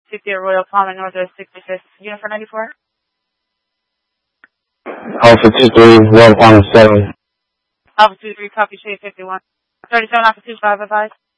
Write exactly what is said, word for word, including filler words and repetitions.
fifty Royal Palm and Northwest sixty-fifth, unit for ninety-four. Alpha two three, Royal Palm seven. Alpha two three, copy, shade fifty-one. thirty-seven, Alpha two five, advise.